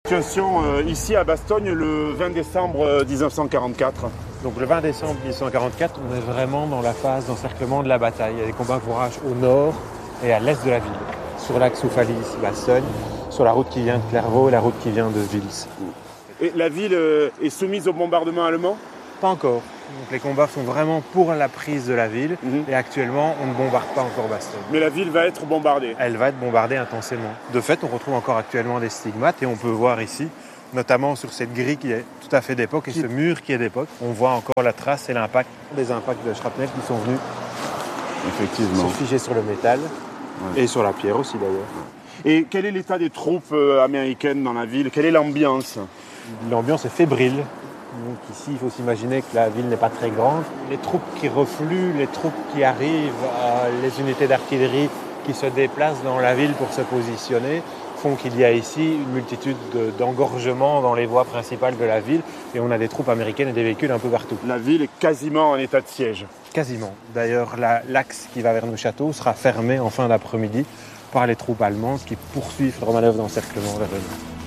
Situation ici à Bastogne le 20 décembre 1944. Donc le 20 décembre 1944, on est vraiment dans la phase d'encerclement de la bataille. Il y a des combats de fourrage au nord et à l'est de la ville. Sur l'axe Oufali-Bastogne, sur la route qui vient de Clairvaux et la route qui vient de Vils. Et la ville est soumise au bombardement allemand ? Pas encore. Donc les combats sont vraiment pour la prise de la ville. Et actuellement, on ne bombarde pas encore Bastogne. Mais la ville va être bombardée. Elle va être bombardée intensément. De fait, on retrouve encore actuellement des stigmates et on peut voir ici, notamment sur cette grille qui est tout à fait d'époque et ce mur qui est d'époque, on voit encore la trace et l'impact des impacts de shrapnel qui sont venus effectivement se figer sur le métal et sur la pierre aussi d'ailleurs. Et quel est l'état des troupes américaines dans la ville ? Quelle est l'ambiance ? L'ambiance est fébrile. Donc ici, il faut s'imaginer que la ville n'est pas très grande. Les troupes qui refluent, les troupes qui arrivent, les unités d'artillerie qui se déplacent dans la ville pour se positionner font qu'il y a ici une multitude d'engorgements dans les voies principales de la ville et on a des troupes américaines et des véhicules un peu partout. La ville est quasiment en état de siège. Quasiment. D'ailleurs, l'axe qui va vers nos châteaux sera fermé en fin d'après-midi par les troupes allemandes qui poursuivent leur manœuvre d'encerclement vers le nord.